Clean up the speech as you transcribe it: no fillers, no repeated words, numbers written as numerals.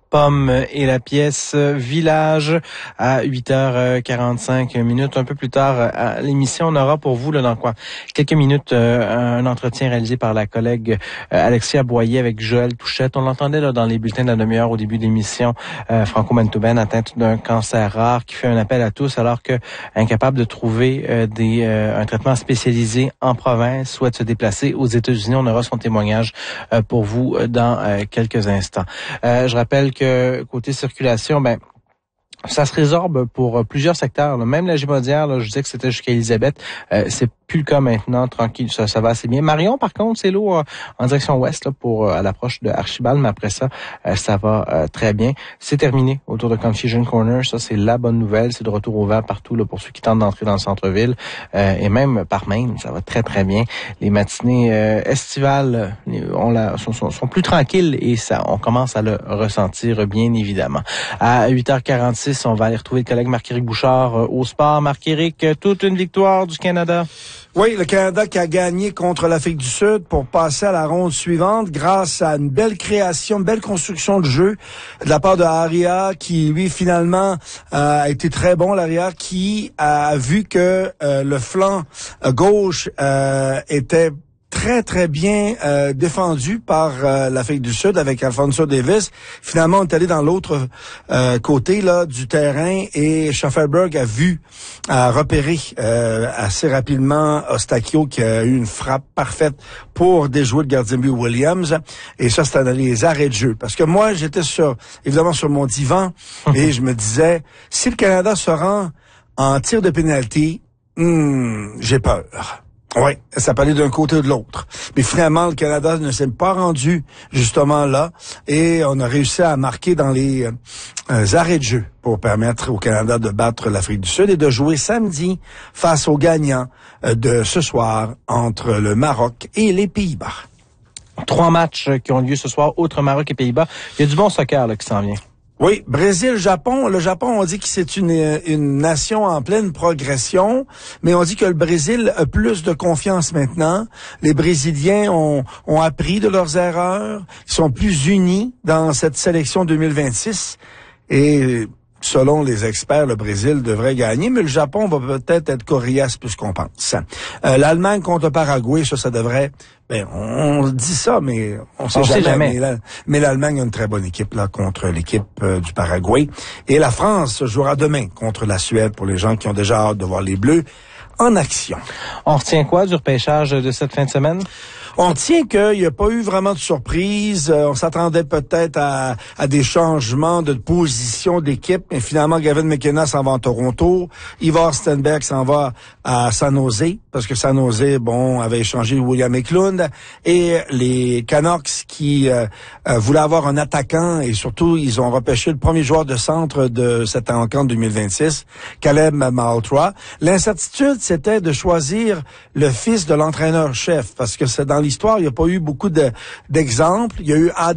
Pomme et la pièce Village à 8h45. Un peu plus tard à l'émission, on aura pour vous là, dans quelques minutes un entretien réalisé par la collègue Alexia Boyer avec Joël Touchette. On l'entendait là dans les bulletins de la demi-heure au début de l'émission. Franco-manitobaine atteinte d'un cancer rare qui fait un appel à tous alors que incapable de trouver un traitement spécialisé en province, souhaite se déplacer aux États-Unis. On aura son témoignage pour vous dans quelques instants. Je rappelle que côté circulation, ça se résorbe pour plusieurs secteurs. Là. Même la Gémaudière, je disais que c'était jusqu'à Élisabeth. C'est plus le cas maintenant, tranquille, ça va assez bien. Marion, par contre, c'est lourd en direction ouest là, pour à l'approche de Archibald, mais après ça, ça va très bien. C'est terminé autour de Confusion Corner. Ça, c'est la bonne nouvelle. C'est de retour au vert partout là, pour ceux qui tentent d'entrer dans le centre-ville. Et même par Maine, ça va très, très bien. Les matinées estivales sont plus tranquilles et ça, on commence à le ressentir, bien évidemment. À 8h46, on va aller retrouver le collègue Marc-Éric Bouchard au sport. Marc-Éric, toute une victoire du Canada. Oui, le Canada qui a gagné contre l'Afrique du Sud pour passer à la ronde suivante grâce à une belle création, une belle construction de jeu de la part de Aria qui, lui, finalement, a été très bon. L'Aria qui a vu que le flanc gauche était très, très bien défendu par l'Afrique du Sud avec Alphonso Davies. Finalement, on est allé dans l'autre côté là du terrain et Schaffelberg a repéré assez rapidement Ostakio qui a eu une frappe parfaite pour déjouer le gardien but Williams. Et ça, c'était dans les arrêts de jeu. Parce que moi, j'étais évidemment sur mon divan et je me disais, si le Canada se rend en tir de pénalty, j'ai peur. Oui, ça peut aller d'un côté ou de l'autre. Mais vraiment, le Canada ne s'est pas rendu justement là et on a réussi à marquer dans les arrêts de jeu pour permettre au Canada de battre l'Afrique du Sud et de jouer samedi face aux gagnants de ce soir entre le Maroc et les Pays-Bas. 3 matchs qui ont lieu ce soir, outre Maroc et Pays-Bas. Il y a du bon soccer là, qui s'en vient. Oui, Brésil-Japon. Le Japon, on dit que c'est une nation en pleine progression, mais on dit que le Brésil a plus de confiance maintenant. Les Brésiliens ont appris de leurs erreurs. Ils sont plus unis dans cette sélection 2026. Et selon les experts, le Brésil devrait gagner, mais le Japon va peut-être être coriace plus qu'on pense. L'Allemagne contre le Paraguay, ça devrait... on dit ça, mais on sait jamais. Mais l'Allemagne a une très bonne équipe là contre l'équipe du Paraguay. Et la France jouera demain contre la Suède pour les gens qui ont déjà hâte de voir les Bleus en action. On retient quoi du repêchage de cette fin de semaine? On tient qu'il n'y a pas eu vraiment de surprise. On s'attendait peut-être à des changements de position d'équipe, mais finalement, Gavin McKenna s'en va en Toronto. Ivar Stenberg s'en va à San Jose, parce que San Jose, avait échangé William Eklund. Et les Canucks qui voulaient avoir un attaquant, et surtout, ils ont repêché le premier joueur de centre de cette rencontre 2026, Caleb Malhotra. L'incertitude, c'était de choisir le fils de l'entraîneur-chef, parce que c'est dans l'histoire, il n'y a pas eu beaucoup d'exemples. Il y a eu